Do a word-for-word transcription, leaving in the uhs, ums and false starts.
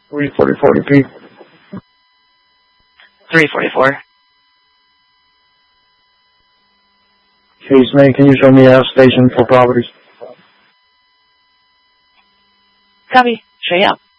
three forty-four to P. three forty-four. Case man, can you show me a station for properties? Copy. Show you out.